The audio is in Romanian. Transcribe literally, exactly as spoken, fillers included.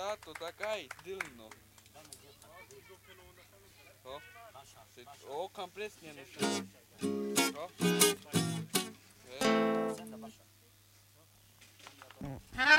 Da, to така и дилно. О, о, комплексния неща. О, е.